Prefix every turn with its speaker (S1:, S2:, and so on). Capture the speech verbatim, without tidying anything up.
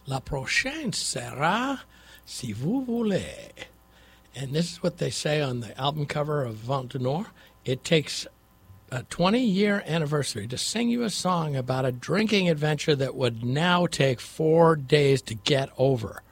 S1: La prochaine sera si vous voulez. And this is what they say on the album cover of Vent du Nord. It takes a twenty-year anniversary to sing you a song about a drinking adventure that would now take four days to get over.